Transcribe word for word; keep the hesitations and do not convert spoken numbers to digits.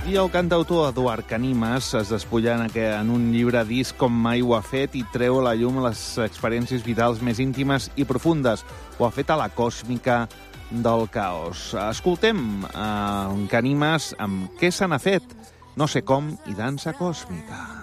I el cantautor Eduard Canimes es despulla en, aqu- en un llibre disc com mai ho ha fet i treu a la llum les experiències vitals més íntimes i profundes. Ho ha fet a la còsmica del caos. Escoltem eh, Canimes amb Què se n'ha fet? No sé com i dansa còsmica.